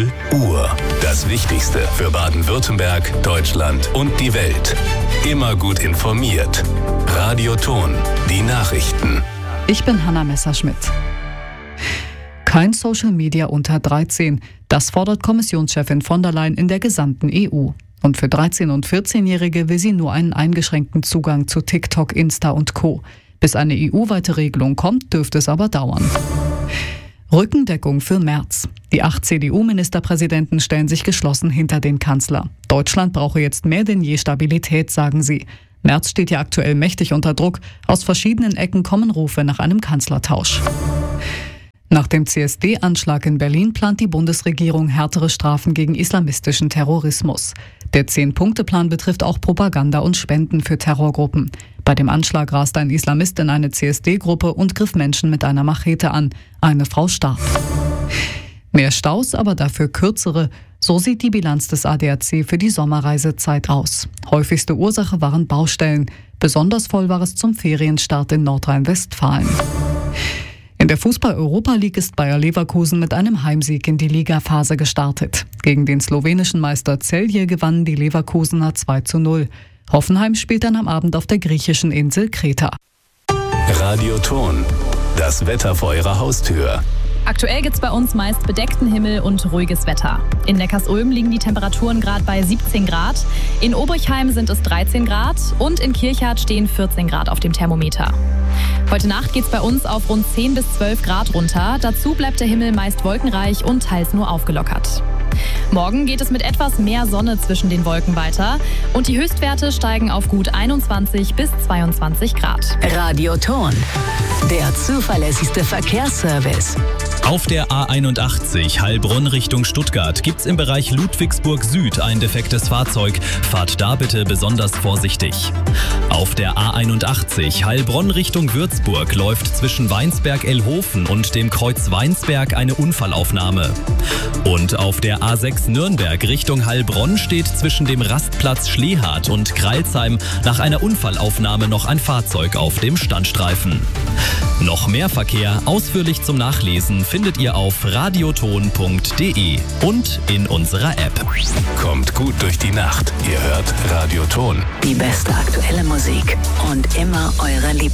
0 Uhr. Das Wichtigste für Baden-Württemberg, Deutschland und die Welt. Immer gut informiert. Radio Thon, die Nachrichten. Ich bin Hanna Messerschmidt. Kein Social Media unter 13. Das fordert Kommissionschefin von der Leyen in der gesamten EU. Und für 13- und 14-Jährige will sie nur einen eingeschränkten Zugang zu TikTok, Insta und Co. Bis eine EU-weite Regelung kommt, dürfte es aber dauern. Rückendeckung für Merz. Die 8 CDU-Ministerpräsidenten stellen sich geschlossen hinter den Kanzler. Deutschland brauche jetzt mehr denn je Stabilität, sagen sie. Merz steht ja aktuell mächtig unter Druck. Aus verschiedenen Ecken kommen Rufe nach einem Kanzlertausch. Nach dem CSD-Anschlag in Berlin plant die Bundesregierung härtere Strafen gegen islamistischen Terrorismus. Der 10-Punkte-Plan betrifft auch Propaganda und Spenden für Terrorgruppen. Bei dem Anschlag raste ein Islamist in eine CSD-Gruppe und griff Menschen mit einer Machete an. Eine Frau starb. Mehr Staus, aber dafür kürzere. So sieht die Bilanz des ADAC für die Sommerreisezeit aus. Häufigste Ursache waren Baustellen. Besonders voll war es zum Ferienstart in Nordrhein-Westfalen. In der Fußball-Europa League ist Bayer Leverkusen mit einem Heimsieg in die Ligaphase gestartet. Gegen den slowenischen Meister Celje gewannen die Leverkusener 2:0. Hoffenheim spielt dann am Abend auf der griechischen Insel Kreta. Radio Thon, das Wetter vor Ihrer Haustür. Aktuell gibt es bei uns meist bedeckten Himmel und ruhiges Wetter. In Neckarsulm liegen die Temperaturen gerade bei 17 Grad, in Obrichheim sind es 13 Grad und in Kirchhardt stehen 14 Grad auf dem Thermometer. Heute Nacht geht es bei uns auf rund 10 bis 12 Grad runter. Dazu bleibt der Himmel meist wolkenreich und teils nur aufgelockert. Morgen geht es mit etwas mehr Sonne zwischen den Wolken weiter und die Höchstwerte steigen auf gut 21 bis 22 Grad. Radio Thon, der zuverlässigste Verkehrsservice. Auf der A81 Heilbronn Richtung Stuttgart gibt's im Bereich Ludwigsburg Süd ein defektes Fahrzeug. Fahrt da bitte besonders vorsichtig. Auf der A81 Heilbronn Richtung Würzburg läuft zwischen Weinsberg-Elhofen und dem Kreuz Weinsberg eine Unfallaufnahme. Und auf der A6 Nürnberg Richtung Heilbronn steht zwischen dem Rastplatz Schlehart und Kreilsheim nach einer Unfallaufnahme noch ein Fahrzeug auf dem Standstreifen. Noch mehr Verkehr ausführlich zum Nachlesen findet ihr auf radiothon.de und in unserer App. Kommt gut durch die Nacht. Ihr hört Radio Thon. Die beste aktuelle Musik und immer eure Lieblings